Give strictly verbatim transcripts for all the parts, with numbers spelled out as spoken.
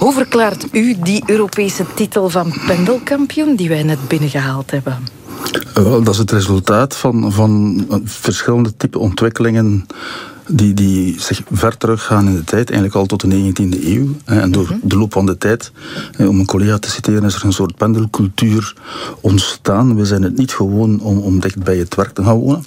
Hoe verklaart u die Europese titel van pendelkampioen die wij net binnengehaald hebben? Wel, dat is het resultaat van, van verschillende type ontwikkelingen die, die zich ver teruggaan in de tijd, eigenlijk al tot de negentiende eeuw. En door mm-hmm. de loop van de tijd, om een collega te citeren, is er een soort pendelcultuur ontstaan. We zijn het niet gewoon om, om dicht bij het werk te gaan wonen.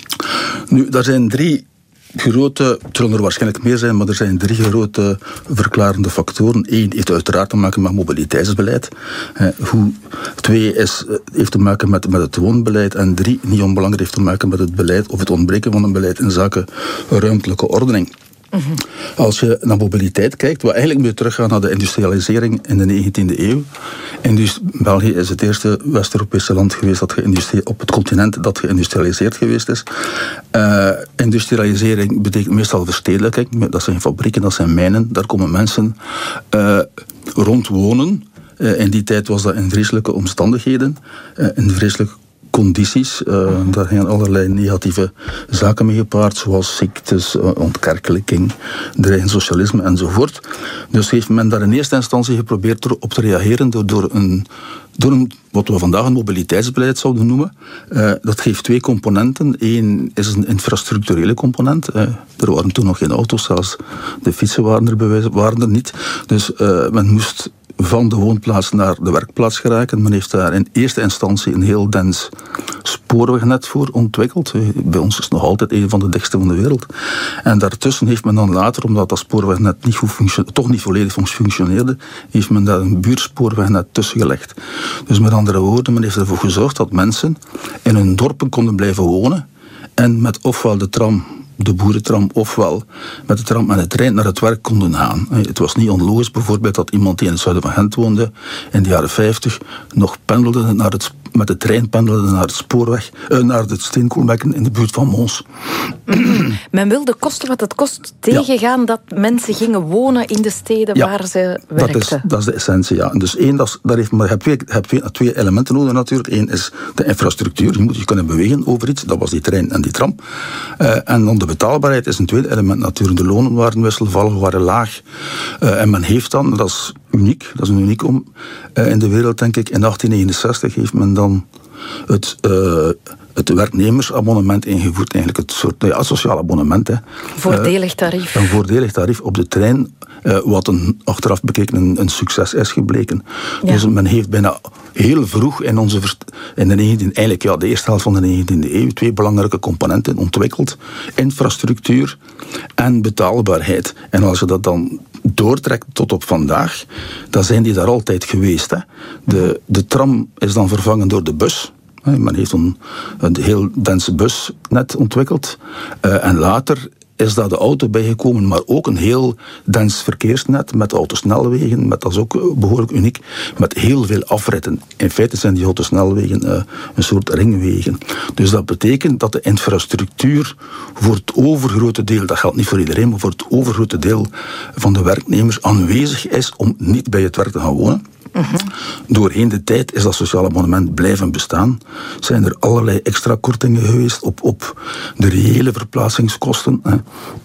Nu, daar zijn drie grote, het zullen er waarschijnlijk meer zijn, maar er zijn drie grote verklarende factoren. Eén heeft uiteraard te maken met mobiliteitsbeleid. Eh, hoe, twee is, heeft te maken met, met het woonbeleid. En drie, niet onbelangrijk, heeft te maken met het beleid of het ontbreken van een beleid in zaken ruimtelijke ordening. Mm-hmm. Als je naar mobiliteit kijkt, wat eigenlijk moet je teruggaan naar de industrialisering in de negentiende eeuw. Indust- België is het eerste West-Europese land geweest dat geïndustrie- op het continent dat geïndustrialiseerd geweest is. Uh, industrialisering betekent meestal verstedelijking. Dat zijn fabrieken, dat zijn mijnen, daar komen mensen uh, rond wonen. Uh, in die tijd was dat in vreselijke omstandigheden, uh, in vreselijke condities. Uh, mm-hmm. Daar gaan allerlei negatieve zaken mee gepaard, zoals ziektes, uh, ontkerkelijking, dreigend socialisme enzovoort. Dus heeft men daar in eerste instantie geprobeerd erop te reageren door, door, een, door een, wat we vandaag een mobiliteitsbeleid zouden noemen. Uh, dat geeft twee componenten. Eén is een infrastructurele component. Uh, er waren toen nog geen auto's, zelfs de fietsen waren er, bewijs, waren er niet. Dus uh, men moest van de woonplaats naar de werkplaats geraken. Men heeft daar in eerste instantie een heel dens spoorwegnet voor ontwikkeld. Bij ons is het nog altijd een van de dichtste van de wereld. En daartussen heeft men dan later, omdat dat spoorwegnet niet goed functio- toch niet volledig functioneerde, heeft men daar een buurspoorwegnet tussen gelegd. Dus met andere woorden, men heeft ervoor gezorgd dat mensen in hun dorpen konden blijven wonen en met ofwel de tram, de boerentram, ofwel met de tram en de trein naar het werk konden gaan. Het was niet onlogisch bijvoorbeeld dat iemand die in het zuiden van Gent woonde in de jaren vijftig nog pendelde naar het, met de trein pendelde naar het spoorweg, uh, naar het steenkoolbekken in de buurt van Mons. Men wilde kosten wat het kost tegengaan ja. dat mensen gingen wonen in de steden ja, waar ze werkten. Dat is, dat is de essentie, ja. Dus één, dat is, daar heeft, maar je hebt twee, je hebt twee, twee elementen nodig natuurlijk. Eén is de infrastructuur, je moet je kunnen bewegen over iets, dat was die trein en die tram. Uh, en dan de betaalbaarheid is een tweede element natuurlijk. De lonen waren wisselvallig, waren laag. Uh, en men heeft dan, dat is uniek, dat is een uniek om uh, in de wereld denk ik, in achttien negenenzestig heeft men dan het, uh, het werknemersabonnement ingevoerd, eigenlijk het soort ja, sociaal abonnement. Hè. Voordelig tarief. Uh, een voordelig tarief op de trein, uh, wat een, achteraf bekeken een, een succes is gebleken. Ja. Dus men heeft bijna heel vroeg in onze in de negentiende, eigenlijk ja, de eerste helft van de negentiende eeuw twee belangrijke componenten ontwikkeld: infrastructuur en betaalbaarheid. En als je dat dan doortrekt tot op vandaag, dan zijn die daar altijd geweest. Hè. De, de tram is dan vervangen door de bus. Men heeft een, een heel dense busnet ontwikkeld. Uh, en later is daar de auto bijgekomen, maar ook een heel dens verkeersnet met autosnelwegen, met, dat is ook behoorlijk uniek, met heel veel afritten. In feite zijn die autosnelwegen uh, een soort ringwegen. Dus dat betekent dat de infrastructuur voor het overgrote deel, dat geldt niet voor iedereen, maar voor het overgrote deel van de werknemers aanwezig is om niet bij het werk te gaan wonen. Uh-huh. Doorheen de tijd is dat sociaal abonnement blijven bestaan. Zijn er allerlei extra kortingen geweest op, op de reële verplaatsingskosten. Hè.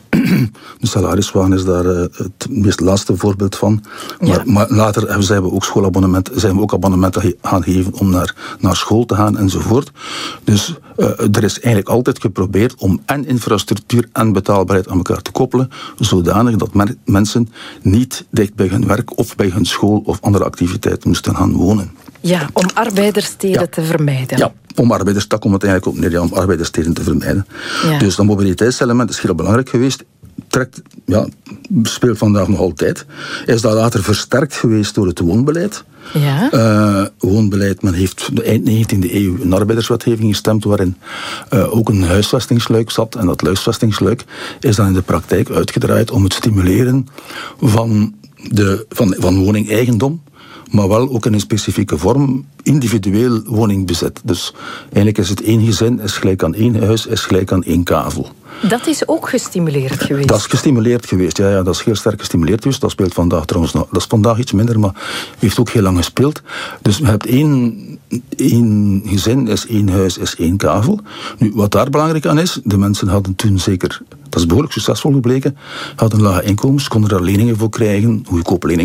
De salariswaan is daar uh, het meest laatste voorbeeld van. Maar, ja. maar later zijn we ook schoolabonnementen, zijn we ook abonnementen gaan geven om naar, naar school te gaan enzovoort. Dus uh, er is eigenlijk altijd geprobeerd om en infrastructuur en betaalbaarheid aan elkaar te koppelen, zodanig dat mer- mensen niet dicht bij hun werk of bij hun school of andere activiteiten moesten gaan wonen. Ja, om arbeiderssteden ja. te vermijden. Ja, om arbeiderssteden, daar komt het eigenlijk op neer, ja, om arbeiderssteden te vermijden. Ja. Dus dat mobiliteitselement is heel belangrijk geweest. Trekt, ja, speelt vandaag nog altijd. Is dat later versterkt geweest door het woonbeleid. Ja. Uh, woonbeleid, men heeft de eind negentiende eeuw een arbeiderswetgeving gestemd waarin uh, ook een huisvestingsluik zat. En dat huisvestingsluik is dan in de praktijk uitgedraaid om het stimuleren van, de, van, van woningeigendom, maar wel ook in een specifieke vorm, individueel woningbezit. Dus eigenlijk is het één gezin, is gelijk aan één huis, is gelijk aan één kavel. Dat is ook gestimuleerd geweest? Dat is gestimuleerd geweest, ja, ja. Dat is heel sterk gestimuleerd geweest. Dat speelt vandaag trouwens nog. Dat is vandaag iets minder, maar heeft ook heel lang gespeeld. Dus je hebt één, één gezin, is één huis, is één kavel. Nu, wat daar belangrijk aan is, de mensen hadden toen zeker, dat is behoorlijk succesvol gebleken, hadden lage inkomens, konden daar leningen voor krijgen, goedkope leningen.